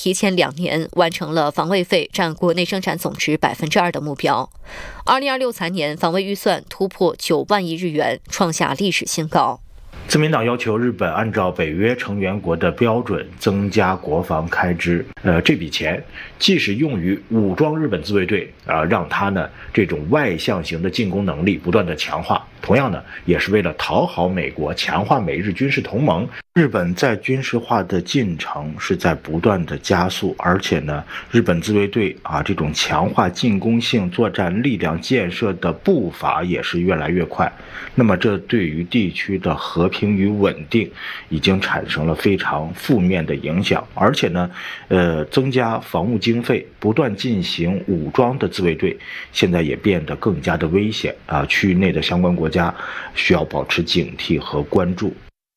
提前2年完成了防卫费占国内生产总值2%的目标。2026财年防卫预算突破9万亿日元，创下历史新高。 自民党要求日本按照北约成员国的标准增加国防开支。这笔钱既是用于武装日本自卫队，让它呢这种外向型的进攻能力不断的强化，同样呢也是为了讨好美国，强化美日军事同盟。日本在军事化的进程是在不断的加速，而且呢，日本自卫队这种强化进攻性作战力量建设的步伐也是越来越快。那么这对于地区的和平与稳定已经产生了非常负面的影响，而且呢，增加防务经费，不断进行武装的自卫队，现在也变得更加的危险区域内的相关国家需要保持警惕和关注。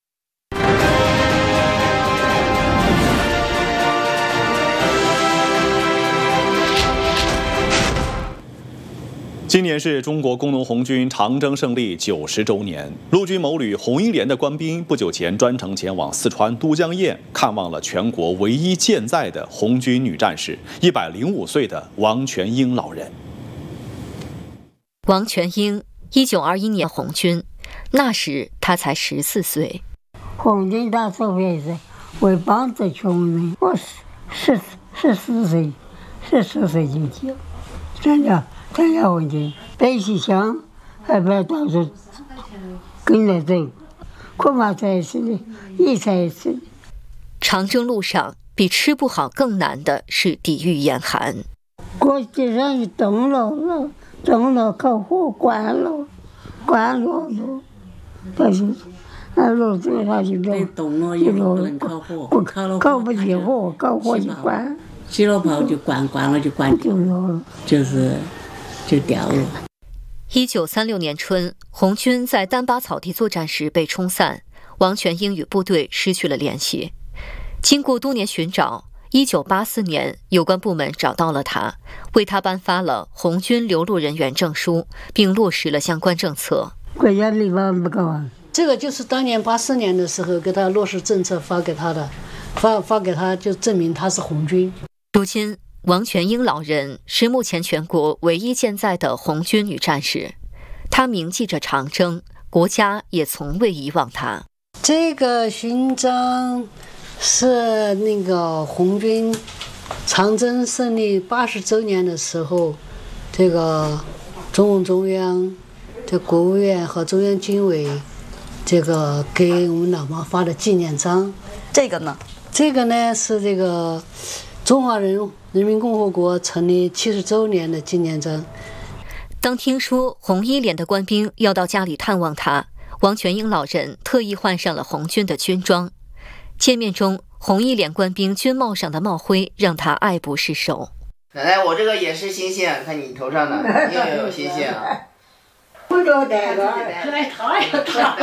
今年是中国工农红军长征胜利90周年，陆军某旅红一连的官兵不久前专程前往四川都江堰看望了全国唯一健在的红军女战士105岁的王全英老人。 王全英1921年红军，那时他才14岁。 红军打苏北时为帮助穷人，我14岁就去参加红军，背起枪还不要到处跟着走，恐怕才是一才是。 长征路上比吃不好更难的是抵御严寒。 过街上是冻了，烤火关了，但是那路子他就冻了也不能烤火， 烤不起火，烤火就关， 起了泡就关了就关掉了，就掉了。 1936年春，红军在丹巴草地作战时被冲散，王全英与部队失去了联系。经过多年寻找，1984年有关部门找到了他，为他颁发了红军流露人员证书，并落实了相关政策。 国家力量不够啊！ 这个就是当年84年的时候给他落实政策发给他的，发给他就证明他是红军。 如今王全英老人是目前全国唯一健在的红军女战士，她铭记着长征，国家也从未遗忘她。 这个勋章是那个红军长征胜利80周年的时候，这个中共中央、这国务院和中央军委这个给我们老妈发的纪念章。 这个呢？ 这个呢是这个中华人民共和国成立70周年的纪念章。 当听说红一连的官兵要到家里探望他，王全英老人特意换上了红军的军装。见面中，红一连官兵军帽上的帽徽让他爱不释手。 奶奶，我这个也是星星，看你头上的也有星星。 不知道戴个， 哎，他也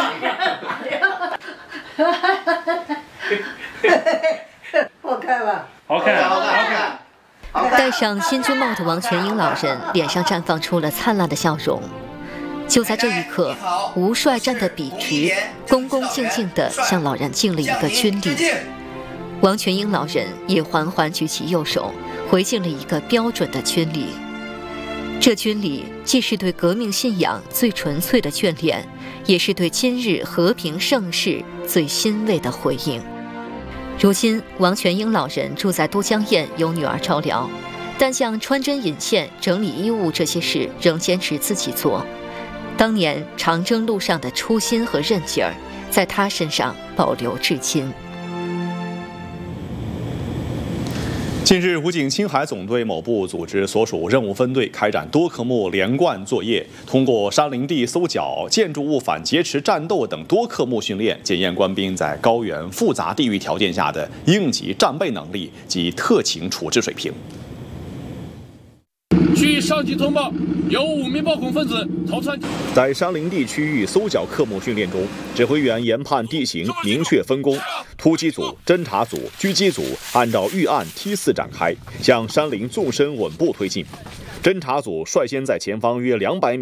好看吧？ 好看。 戴上新军帽的王全英老人脸上绽放出了灿烂的笑容。就在这一刻，吴帅站得笔直，恭恭敬敬地向老人敬了一个军礼。王全英老人也缓缓举起右手，回敬了一个标准的军礼。这军礼既是对革命信仰最纯粹的眷恋，也是对今日和平盛世最欣慰的回应。如今，王全英老人住在都江堰，有女儿照料，但像穿针引线、整理衣物这些事仍坚持自己做。当年长征路上的初心和韧劲儿，在他身上保留至今。 近日，武警青海总队某部组织所属任务分队开展多科目连贯作业，通过山林地搜缴、建筑物反劫持战斗等多科目训练，检验官兵在高原复杂地域条件下的应急战备能力及特情处置水平。 据上级通报，有5名暴恐分子逃窜。 在山林地区域搜缴科目训练中，指挥员研判地形，明确分工，突击组、侦察组、狙击组按照预案梯次展开，向山林纵深稳步推进。侦察组率先在前方约200